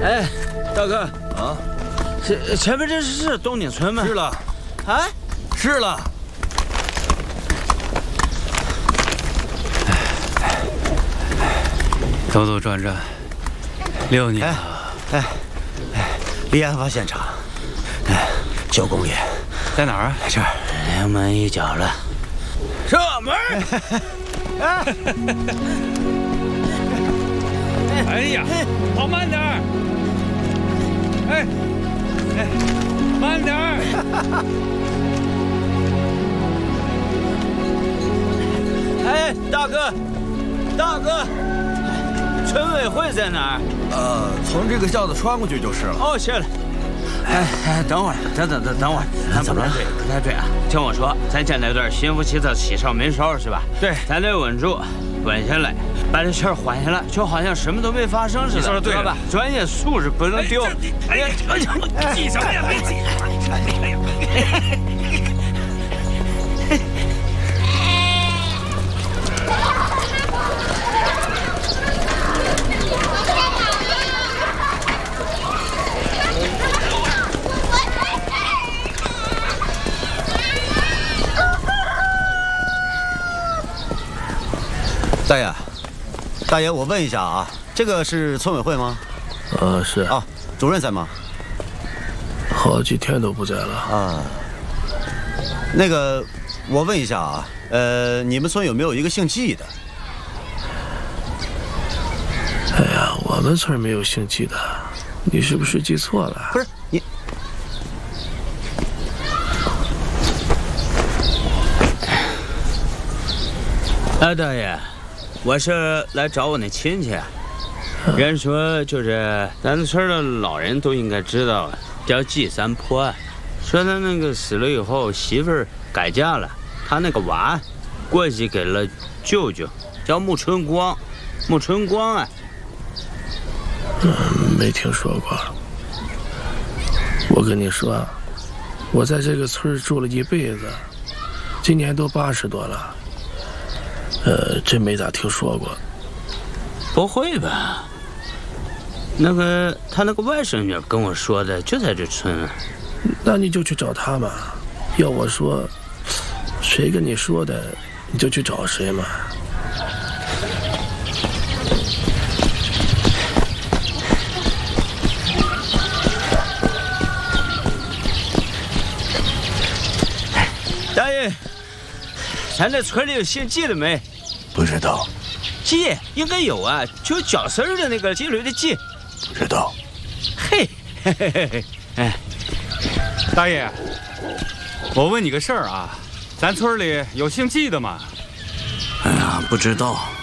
哎，大哥啊， 前面这是东宁村吗？ 是了， 啊， 是了。 兜兜转转6年了。 离案发现场9公里， 在哪儿啊？ 这儿临门一脚了。射门！ 哎呀，跑慢点儿！慢点儿！ 哎，大哥，村委会在哪儿？ 从这个巷子穿过去就是了。 哦，谢了。哎，等会儿，等会儿，咱不太对啊！听我说，咱现在有点心浮气躁、喜上眉梢，是吧？ 对， 咱得稳住，稳下来，把这事儿缓下来，就好像什么都没发生似的。 你说的对知道吧？专业素质不能丢。 哎呀，挤什么呀？没挤！哎呀！ 大爷，我问一下啊，这个是村委会吗？ 是啊，主任在吗？ 好几天都不在了啊。那个，我问一下啊，你们村有没有一个姓季的？ 哎呀，我们村没有姓季的，你是不是记错了？ 不是你。 哎，大爷，我是来找我那亲戚。人说就是咱村的老人都应该知道，叫季三坡。说他那个死了以后，媳妇儿改嫁了，他那个娃过继给了舅舅，叫穆春光。穆春光啊， 没听说过。我跟你说，我在这个村住了一辈子，今年都80多了。真没咋听说过。 不会吧？那个他那个外甥女跟我说的，就在这村啊。 那你就去找他嘛。要我说，谁跟你说的，你就去找谁嘛。 大爷，咱这村里有姓季的没？ 不知道。 季应该有啊，就绞丝儿的那个季驴的季。 不知道。 嘿，哎， 大爷，我问你个事儿啊，咱村里有姓季的吗？ 哎呀，不知道。